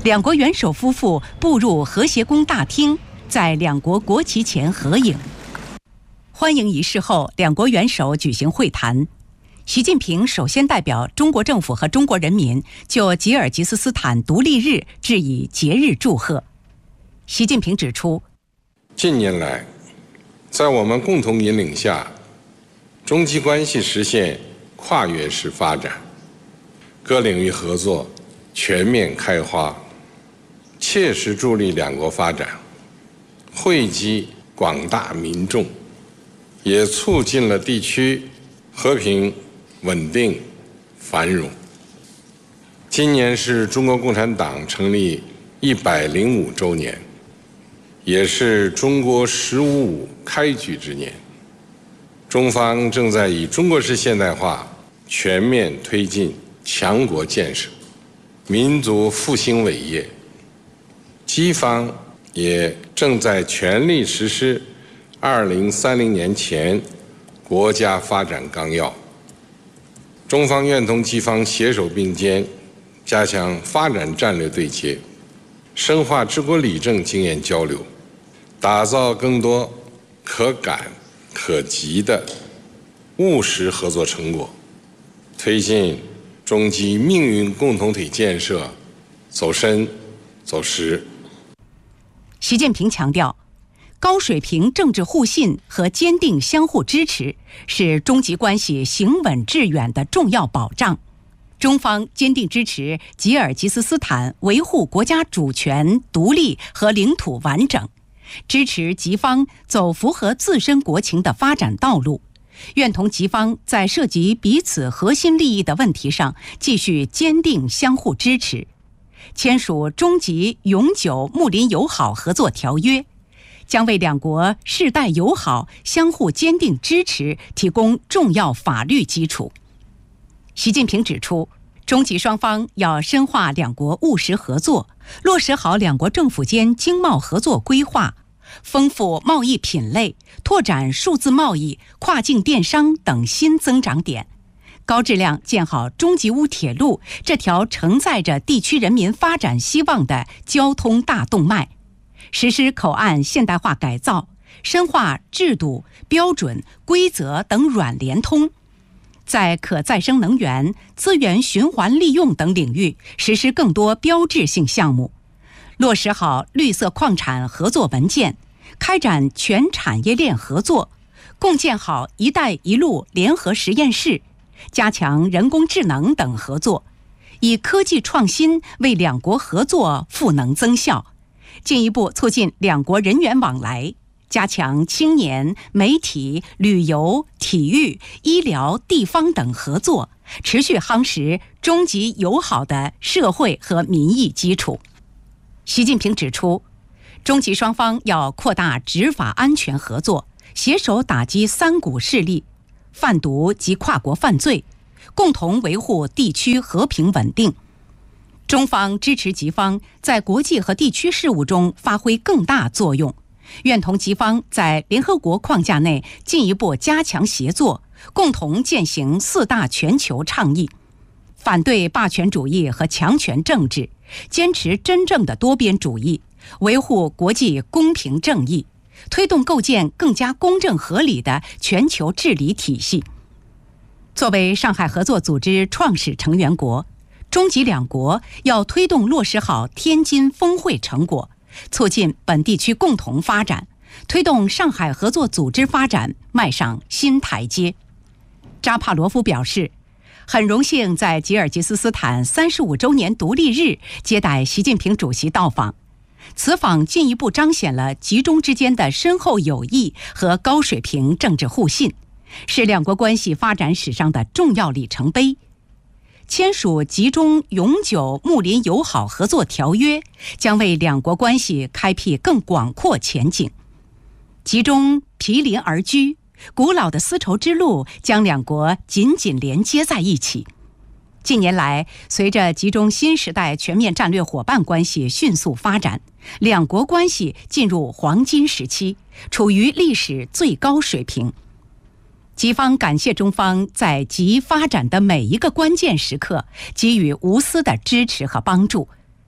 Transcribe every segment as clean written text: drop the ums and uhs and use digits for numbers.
两国元首夫妇步入和谐宫大厅，在两国国旗前合影。欢迎仪式后，两国元首举行会谈。习近平首先代表中国政府和中国人民就吉尔吉斯斯坦独立日致以节日祝贺。习近平指出， 近年来，在我们共同引领下，中吉关系实现跨越式发展，各领域合作全面开花，切实助力两国发展，惠及广大民众，也促进了地区和平、稳定、繁荣。今年是中国共产党成立105周年，也是中国“15+5”开局之年。中方正在以中国式现代化全面推进强国建设、民族复兴伟业。吉方也正在全力实施2030年前国家发展纲要。中方愿同吉方携手并肩，加强发展战略对接，深化治国理政经验交流，打造更多可感可及的务实合作成果，推进中吉命运共同体建设走深走实。 习近平强调，高水平政治互信和坚定相互支持是中吉关系行稳致远的重要保障。中方坚定支持吉尔吉斯斯坦维护国家主权、独立和领土完整，支持吉方走符合自身国情的发展道路，愿同吉方在涉及彼此核心利益的问题上继续坚定相互支持，签署中吉永久睦邻友好合作条约，将为两国世代友好相互坚定支持提供重要法律基础。习近平指出，中吉双方要深化两国务实合作，落实好两国政府间经贸合作规划，丰富贸易品类，拓展数字贸易、跨境电商等新增长点，高质量建好中吉乌铁路这条承载着地区人民发展希望的交通大动脉，实施口岸现代化改造，深化制度、标准、规则等软联通，在可再生能源、资源循环利用等领域实施更多标志性项目，落实好绿色矿产合作文件，开展全产业链合作，共建好“一带一路”联合实验室，加强人工智能等合作，以科技创新为两国合作赋能增效，进一步促进两国人员往来，加强青年、媒体、旅游、体育、医疗、地方等合作，持续夯实中吉友好的社会和民意基础。习近平指出，中吉双方要扩大执法安全合作，携手打击三股势力、贩毒及跨国犯罪，共同维护地区和平稳定。中方支持吉方在国际和地区事务中发挥更大作用，愿同吉方在联合国框架内进一步加强协作，共同践行4大全球倡议，反对霸权主义和强权政治，坚持真正的多边主义，维护国际公平正义，推动构建更加公正合理的全球治理体系。作为上海合作组织创始成员国，中吉两国要推动落实好天津峰会成果，促进本地区共同发展，推动上海合作组织发展迈上新台阶。扎帕罗夫表示，很荣幸在吉尔吉斯斯坦35周年独立日接待习近平主席到访，此访进一步彰显了吉中之间的深厚友谊和高水平政治互信，是两国关系发展史上的重要里程碑。签署吉中永久睦邻友好合作条约，将为两国关系开辟更广阔前景。吉中毗邻而居，古老的丝绸之路将两国紧紧连接在一起。近年来，随着吉中新时代全面战略伙伴关系迅速发展，两国关系进入黄金时期，处于历史最高水平。吉方感谢中方在吉发展的每一个关键时刻给予无私的支持和帮助。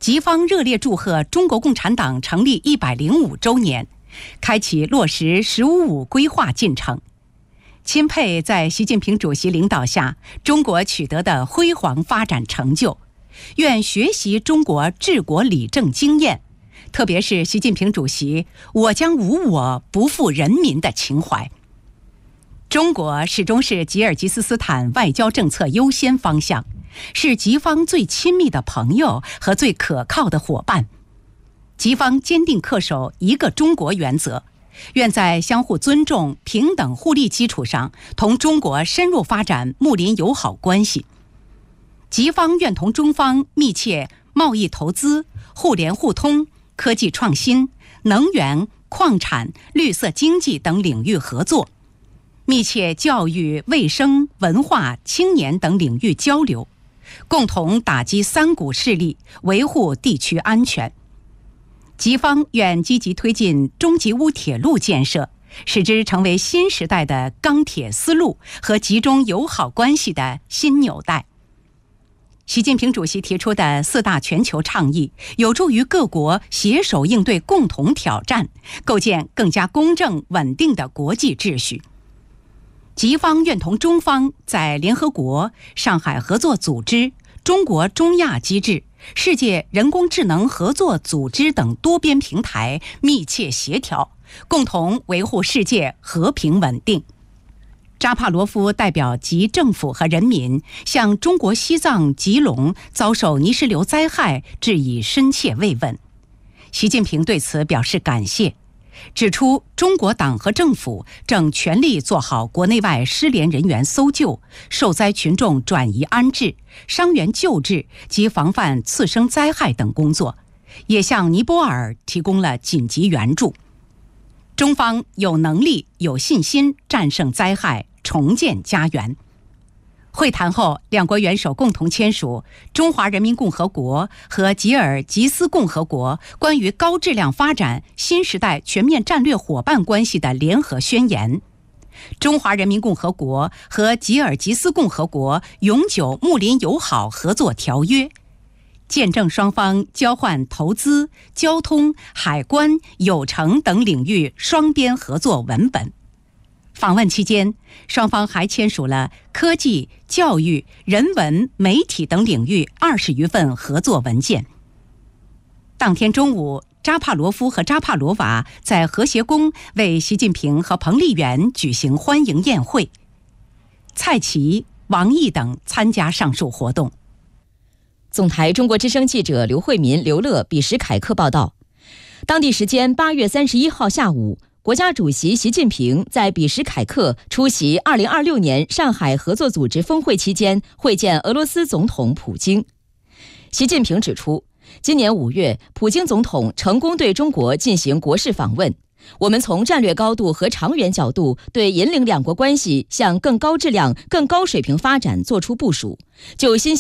吉方热烈祝贺中国共产党成立105周年，开启落实“15+5”规划进程，钦佩在习近平主席领导下中国取得的辉煌发展成就，愿学习中国治国理政经验，特别是习近平主席“我将无我，不负人民”的情怀。中国始终是吉尔吉斯斯坦外交政策优先方向，是吉方最亲密的朋友和最可靠的伙伴。吉方坚定恪守一个中国原则，愿在相互尊重、平等互利基础上，同中国深入发展睦邻友好关系。吉方愿同中方密切贸易投资、互联互通、科技创新、能源、矿产、绿色经济等领域合作，密切教育、卫生、文化、青年等领域交流，共同打击三股势力，维护地区安全。吉方愿积极推进中吉乌铁路建设，使之成为新时代的钢铁丝路和吉中友好关系的新纽带。习近平主席提出的4大全球倡议，有助于各国携手应对共同挑战，构建更加公正稳定的国际秩序。吉方愿同中方在联合国、上海合作组织、中国中亚机制、世界人工智能合作组织等多边平台密切协调，共同维护世界和平稳定。扎帕罗夫代表吉政府和人民向中国西藏吉隆遭受泥石流灾害致以深切慰问。习近平对此表示感谢，指出中国党和政府正全力做好国内外失联人员搜救、受灾群众转移安置、伤员救治及防范次生灾害等工作，也向尼泊尔提供了紧急援助。中方有能力、有信心战胜灾害，重建家园。会谈后，两国元首共同签署中华人民共和国和吉尔吉斯共和国关于高质量发展新时代全面战略伙伴关系的联合宣言，中华人民共和国和吉尔吉斯共和国永久睦邻友好合作条约，见证双方交换投资、交通、海关、有成等领域双边合作文本。访问期间，双方还签署了科技、教育、人文、媒体等领域20余份合作文件。当天中午，扎帕罗夫和扎帕罗娃在和谐宫为习近平和彭丽媛举行欢迎宴会，蔡奇、王毅等参加上述活动。 总台中国之声记者刘慧民、刘乐比什凯克报道，当地时间8月31号下午，国家主席习近平在比什凯克出席2026年上海合作组织峰会期间会见俄罗斯总统普京。习近平指出，今年5月，普京总统成功对中国进行国事访问，我们从战略高度和长远角度对引领两国关系向更高质量、更高水平发展作出部署，就新兴